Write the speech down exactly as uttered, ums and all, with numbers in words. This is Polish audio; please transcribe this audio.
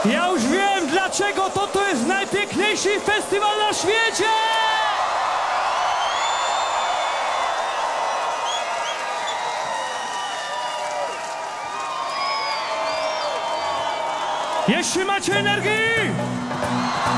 Ja już wiem, dlaczego to to jest najpiękniejszy festiwal na świecie! Jeszcze macie energii?